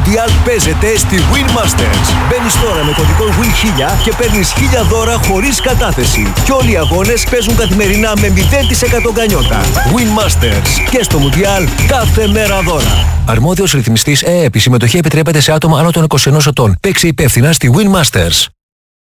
Μουντιάλ παίζεται στη Win Masters. Μπαίνεις τώρα με κωδικό WIN1000 και παίρνεις 1000 δώρα χωρίς κατάθεση. Και όλοι οι αγώνες παίζουν καθημερινά με 0% γκανιότα. Win Masters. Και στο Μουντιάλ κάθε μέρα δώρα. Αρμόδιος ρυθμιστής ΕΕΠ. Η συμμετοχή επιτρέπεται σε άτομα άνω των 21 ετών. Παίξε υπεύθυνα στη Win Masters.